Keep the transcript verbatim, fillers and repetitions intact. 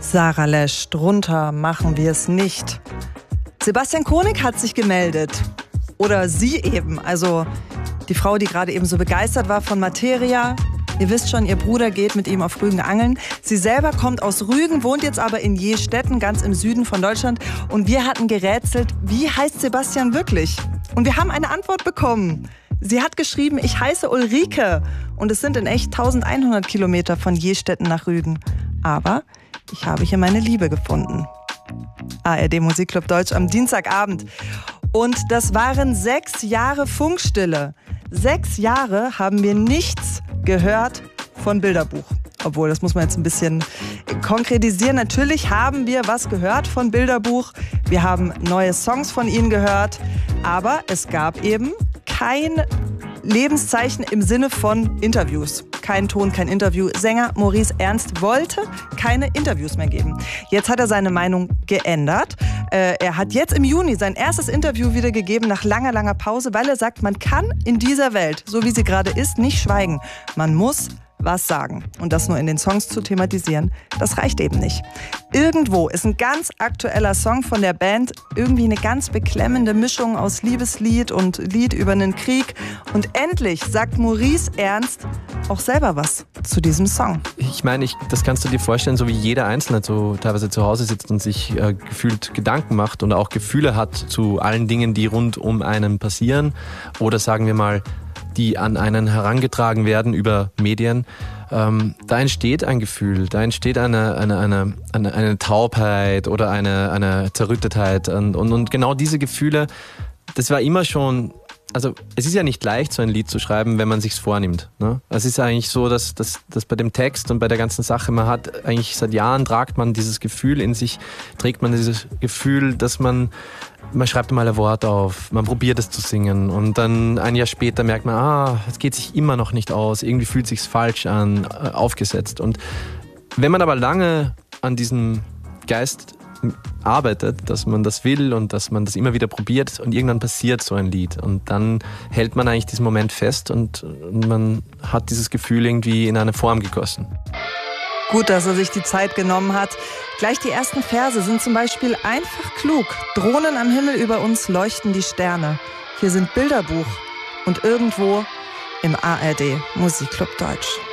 Sarah Lesch, drunter machen wir es nicht. Sebastian Koenig hat sich gemeldet. Oder sie eben, also die Frau, die gerade eben so begeistert war von Materia. Ihr wisst schon, ihr Bruder geht mit ihm auf Rügen angeln. Sie selber kommt aus Rügen, wohnt jetzt aber in Jestetten, ganz im Süden von Deutschland. Und wir hatten gerätselt, wie heißt Sebastian wirklich? Und wir haben eine Antwort bekommen. Sie hat geschrieben, ich heiße Ulrike. Und es sind in echt eintausendeinhundert Kilometer von Jestetten nach Rügen. Aber ich habe hier meine Liebe gefunden. A R D Musikclub Deutsch am Dienstagabend. Und das waren sechs Jahre Funkstille. Sechs Jahre haben wir nichts gehört von Bilderbuch. Obwohl, das muss man jetzt ein bisschen konkretisieren. Natürlich haben wir was gehört von Bilderbuch. Wir haben neue Songs von ihnen gehört. Aber es gab eben kein Lebenszeichen im Sinne von Interviews. Kein Ton, kein Interview. Sänger Maurice Ernst wollte keine Interviews mehr geben. Jetzt hat er seine Meinung geändert. Äh, er hat jetzt im Juni sein erstes Interview wieder gegeben nach langer, langer Pause, weil er sagt, man kann in dieser Welt, so wie sie gerade ist, nicht schweigen. Man muss was sagen. Und das nur in den Songs zu thematisieren, das reicht eben nicht. Irgendwo ist ein ganz aktueller Song von der Band, irgendwie eine ganz beklemmende Mischung aus Liebeslied und Lied über einen Krieg. Und endlich sagt Maurice Ernst auch selber was zu diesem Song. Ich meine, ich, das kannst du dir vorstellen, so wie jeder Einzelne so teilweise zu Hause sitzt und sich äh, gefühlt Gedanken macht und auch Gefühle hat zu allen Dingen, die rund um einen passieren. Oder sagen wir mal, die an einen herangetragen werden über Medien, ähm, da entsteht ein Gefühl, da entsteht eine, eine, eine, eine, eine Taubheit oder eine, eine Zerrüttetheit. Und, und, und genau diese Gefühle, das war immer schon, also es ist ja nicht leicht, so ein Lied zu schreiben, wenn man sich's vornimmt. Ne? Es ist eigentlich so, dass, dass, dass bei dem Text und bei der ganzen Sache, man hat eigentlich seit Jahren, tragt man dieses Gefühl in sich, trägt man dieses Gefühl, dass man Man schreibt mal ein Wort auf, man probiert es zu singen und dann ein Jahr später merkt man, ah, es geht sich immer noch nicht aus, irgendwie fühlt es sich falsch an, aufgesetzt. Und wenn man aber lange an diesem Geist arbeitet, dass man das will und dass man das immer wieder probiert und irgendwann passiert so ein Lied und dann hält man eigentlich diesen Moment fest und, und man hat dieses Gefühl irgendwie in eine Form gegossen. Gut, dass er sich die Zeit genommen hat. Gleich die ersten Verse sind zum Beispiel einfach klug. Drohnen am Himmel über uns leuchten die Sterne. Hier sind Bilderbuch und irgendwo im A R D Musikclub Deutsch.